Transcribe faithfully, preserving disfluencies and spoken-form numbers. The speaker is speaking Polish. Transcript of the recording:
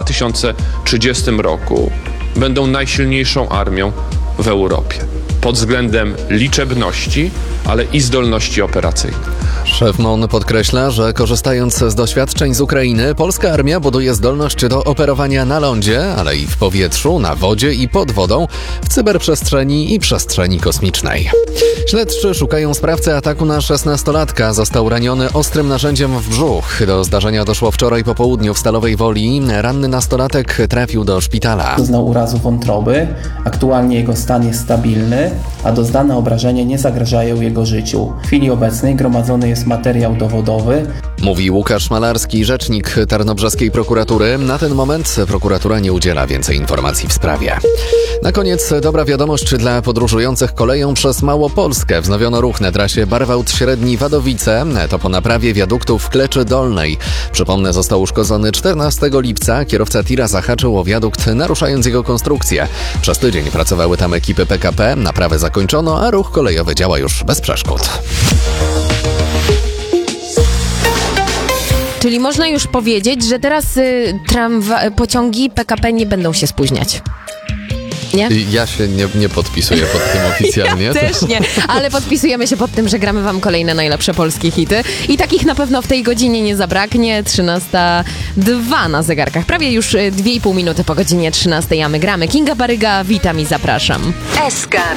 tysiące trzydziestym roku będą najsilniejszą armią w Europie. Pod względem liczebności, ale i zdolności operacyjnej. Szef M O N podkreśla, że korzystając z doświadczeń z Ukrainy, polska armia buduje zdolność do operowania na lądzie, ale i w powietrzu, na wodzie i pod wodą, w cyberprzestrzeni i przestrzeni kosmicznej. Śledczy szukają sprawcy ataku na szesnastolatka. Został raniony ostrym narzędziem w brzuch. Do zdarzenia doszło wczoraj po południu w Stalowej Woli. Ranny nastolatek trafił do szpitala. Doznał urazu wątroby. Aktualnie jego stan jest stabilny, a doznane obrażenia nie zagrażają jego życiu. W chwili obecnej gromadzony jest materiał dowodowy. Mówi Łukasz Malarski, rzecznik tarnobrzeskiej prokuratury. Na ten moment prokuratura nie udziela więcej informacji w sprawie. Na koniec dobra wiadomość dla podróżujących koleją przez Małopolskę. Wznowiono ruch na trasie Barwałt Średni Wadowice. To po naprawie wiaduktu w Kleczy Dolnej. Przypomnę, został uszkodzony czternastego lipca. Kierowca tira zahaczył o wiadukt, naruszając jego konstrukcję. Przez tydzień pracowały tam ekipy P K P. Naprawę zakończono, a ruch kolejowy działa już bez przeszkód. Czyli można już powiedzieć, że teraz y, tramwa- pociągi P K P nie będą się spóźniać. Nie? Ja się nie, nie podpisuję pod tym oficjalnie. Ja też nie, ale podpisujemy się pod tym, że gramy wam kolejne najlepsze polskie hity. I takich na pewno w tej godzinie nie zabraknie. trzynasta dwa na zegarkach. Prawie już dwie i pół minuty po godzinie trzynastej, a my gramy. Kinga Baryga, witam i zapraszam. S K